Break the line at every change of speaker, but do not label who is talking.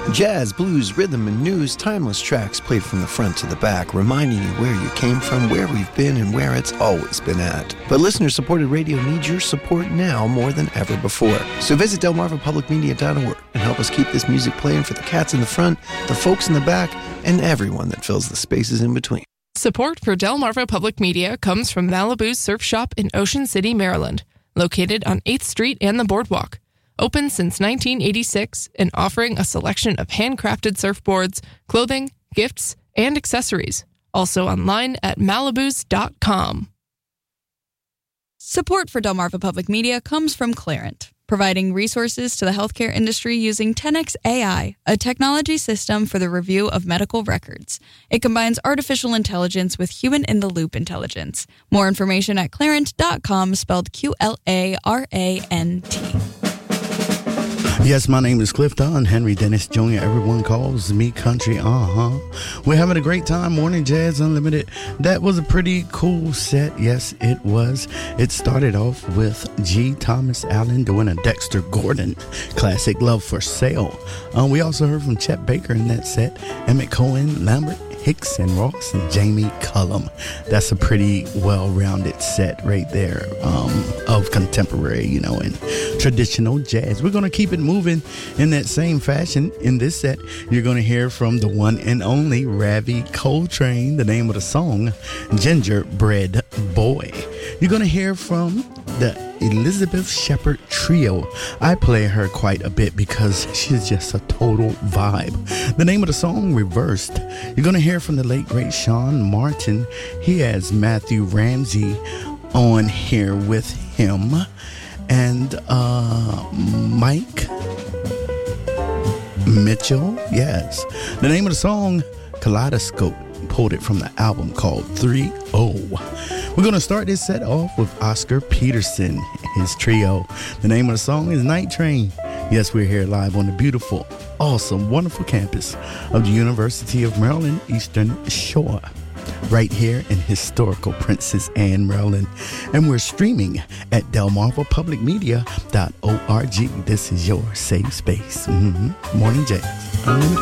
Jazz, blues, rhythm, and news, timeless tracks played from the front to the back, reminding you where you came from, where we've been, and where it's always been at. But listener-supported radio needs your support now more than ever before. So visit delmarvapublicmedia.org and help us keep this music playing for the cats in the front, the folks in the back, and everyone that fills the spaces in between.
Support for Delmarva Public Media comes from Malibu's Surf Shop in Ocean City, Maryland, located on 8th Street and the Boardwalk. Open since 1986 and offering a selection of handcrafted surfboards, clothing, gifts, and accessories. Also online at malibus.com.
Support for Delmarva Public Media comes from Clarent, providing resources to the healthcare industry using 10x AI, a technology system for the review of medical records. It combines artificial intelligence with human-in-the-loop intelligence. More information at clarent.com, spelled Qlarant.
Yes, my name is Cliff Don, Henry Dennis Jr. Everyone calls me country. We're having a great time. Morning Jazz Unlimited. That was a pretty cool set. Yes, it was. It started off with G. Thomas Allen doing a Dexter Gordon classic, Love for Sale. We also heard from Chet Baker in that set, Emmett Cohen, Lambert Hicks and Ross and Jamie Cullum. That's a pretty well-rounded set right there of contemporary, and traditional jazz. We're going to keep it moving in that same fashion. In this set, you're going to hear from the one and only Ravi Coltrane. The name of the song, Gingerbread Boy. You're going to hear from the Elizabeth Shepard Trio. I play her quite a bit because she's just a total vibe. The name of the song, Reversed. You're going to hear from the late great Sean Martin. He has Matthew Ramsey on here with him, and Mike Mitchell. Yes, the name of the song, Kaleidoscope. Pulled it from the album called 3-0. We're going to start this set off with Oscar Peterson, his trio. The name of the song is Night Train. Yes, we're here live on the beautiful, awesome, wonderful campus of the University of Maryland Eastern Shore, right here in historical Princess Anne, Maryland. And we're streaming at delmarvapublicmedia.org. This is your safe space. Morning Jazz.